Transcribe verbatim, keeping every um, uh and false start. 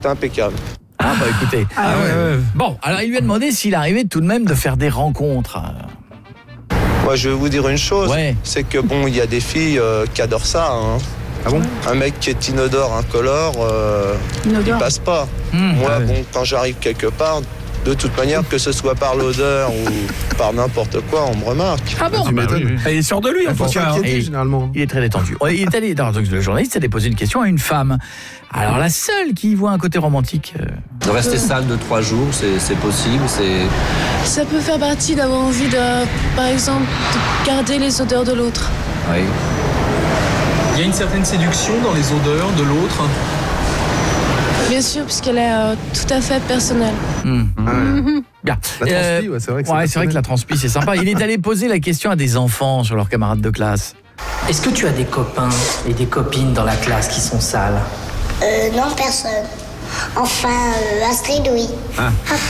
C'est impeccable. Ah bah écoutez. Ah ouais, ouais. Bon, alors il lui a demandé s'il arrivait tout de même de faire des rencontres. Moi, je vais vous dire une chose. Ouais. C'est que bon, il y a des filles euh, qui adorent ça. Hein. Ah bon? Un mec qui est inodore, incolore, euh, il Inodore. passe pas. Mmh. Moi, Ah ouais. bon, quand j'arrive quelque part, de toute manière, que ce soit par l'odeur ou par n'importe quoi, on me remarque. Ah bon? Tu Bah m'étonnes. oui, oui. Il est sûr de lui, en Il faut tout cas. s'inquiéter, Et- généralement. Il est très détendu. Ouais, il est allé, alors, donc, le journaliste allait poser une question à une femme. Alors la seule qui y voit un côté romantique. euh, De rester sale de trois jours, c'est c'est possible, c'est... Ça peut faire partie d'avoir envie de, par exemple, de garder les odeurs de l'autre. Oui. Il y a une certaine séduction dans les odeurs de l'autre. Bien sûr, puisqu'elle est euh, tout à fait personnelle. hmm. Ouais. Bien. La transpi, Euh, ouais, c'est vrai que ouais, c'est vrai personnel. que la transpi, c'est sympa. Il est allé poser la question à des enfants sur leurs camarades de classe. Est-ce que tu as des copains et des copines dans la classe qui sont sales? Euh, non, personne. Enfin, euh, Astrid, oui. Ah.